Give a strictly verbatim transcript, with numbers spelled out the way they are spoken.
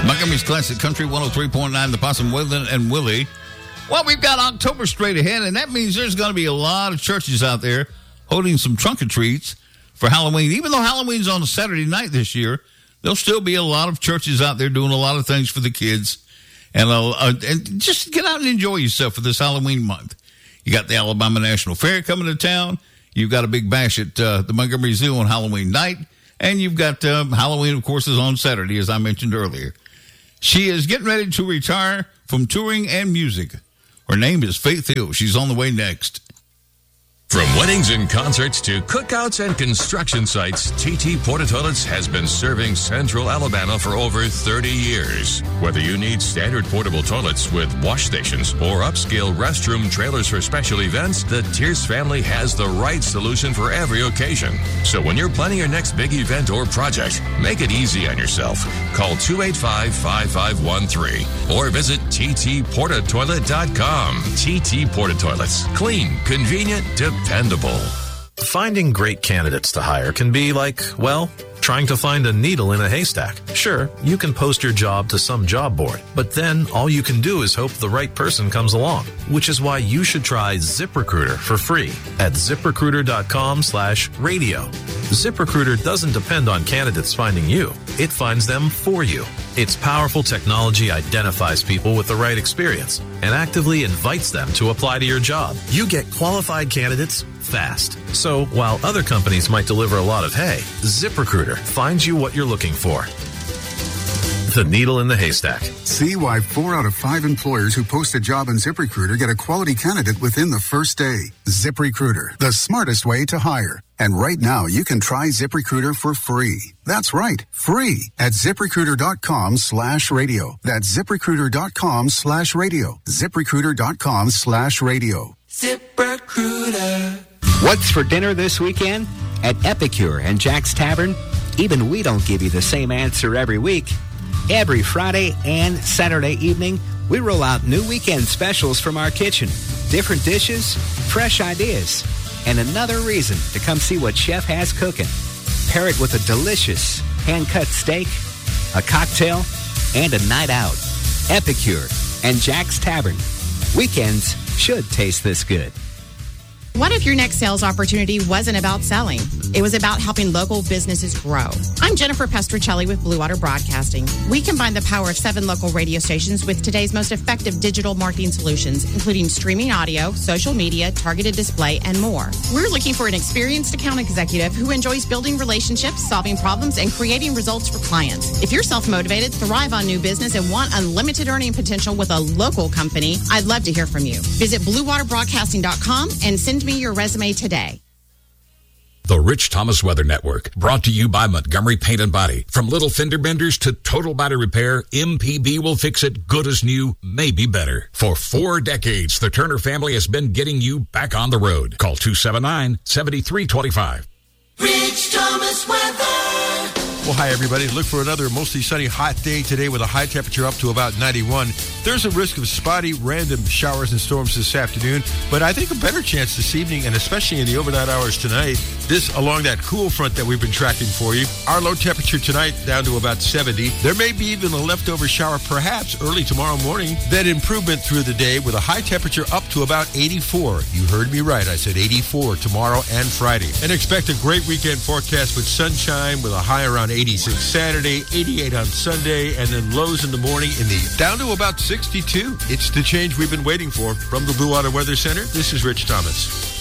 Montgomery's Classic Country, one oh three point nine, the Possum, Woodland, and Willie. Well, we've got October straight ahead, and that means there's going to be a lot of churches out there holding some trunk or treats for Halloween. Even though Halloween's on a Saturday night this year, there'll still be a lot of churches out there doing a lot of things for the kids. And, uh, uh, and just get out and enjoy yourself for this Halloween month. You got the Alabama National Fair coming to town. You've got a big bash at uh, the Montgomery Zoo on Halloween night. And you've got um, Halloween, of course, is on Saturday, as I mentioned earlier. She is getting ready to retire from touring and music. Her name is Faith Hill. She's on the way next. From weddings and concerts to cookouts and construction sites, T T Porta Toilets has been serving Central Alabama for over thirty years. Whether you need standard portable toilets with wash stations or upscale restroom trailers for special events, the Tierce family has the right solution for every occasion. So when you're planning your next big event or project, make it easy on yourself. Call two eight five, five five one three or visit T T porta toilet dot com. T T Porta Toilets. Clean, convenient, dependable. Finding great candidates to hire can be like, well, trying to find a needle in a haystack. Sure, you can post your job to some job board, but then all you can do is hope the right person comes along, which is why you should try ZipRecruiter for free at ZipRecruiter.com slash radio. ZipRecruiter doesn't depend on candidates finding you. It finds them for you. Its powerful technology identifies people with the right experience and actively invites them to apply to your job. You get qualified candidates fast. So while other companies might deliver a lot of hay, ZipRecruiter finds you what you're looking for. The needle in the haystack. See why four out of five employers who post a job on ZipRecruiter get a quality candidate within the first day. ZipRecruiter, the smartest way to hire. And right now, you can try ZipRecruiter for free. That's right, free at ZipRecruiter.com slash radio. That's ZipRecruiter.com slash radio. ZipRecruiter.com slash radio. ZipRecruiter. What's for dinner this weekend? At Epicure and Jack's Tavern, even we don't give you the same answer every week. Every Friday and Saturday evening, we roll out new weekend specials from our kitchen. Different dishes, fresh ideas, and another reason to come see what Chef has cooking. Pair it with a delicious hand-cut steak, a cocktail, and a night out. Epicure and Jack's Tavern. Weekends should taste this good. What if your next sales opportunity wasn't about selling? It was about helping local businesses grow. I'm Jennifer Pestricelli with Blue Water Broadcasting. We combine the power of seven local radio stations with today's most effective digital marketing solutions, including streaming audio, social media, targeted display, and more. We're looking for an experienced account executive who enjoys building relationships, solving problems, and creating results for clients. If you're self-motivated, thrive on new business, and want unlimited earning potential with a local company, I'd love to hear from you. Visit blue water broadcasting dot com and send me your resume today. The Rich Thomas Weather Network, brought to you by Montgomery Paint and Body. From little fender benders to total body repair, M P B will fix it good as new, maybe better. For four decades, the Turner family has been getting you back on the road. Call two seven nine, seven three two five. Rich Thomas Weather. Well, hi, everybody. Look for another mostly sunny, hot day today with a high temperature up to about ninety-one. There's a risk of spotty, random showers and storms this afternoon, but I think a better chance this evening, and especially in the overnight hours tonight, this along that cool front that we've been tracking for you. Our low temperature tonight down to about seventy. There may be even a leftover shower perhaps early tomorrow morning. Then improvement through the day with a high temperature up to about eighty-four. You heard me right. I said eighty-four tomorrow and Friday. And expect a great weekend forecast with sunshine with a high around eighty-six Saturday, eighty-eight on Sunday, and then lows in the morning in the down to about sixty-two. It's the change we've been waiting for. From the Blue Water Weather Center, this is Rich Thomas.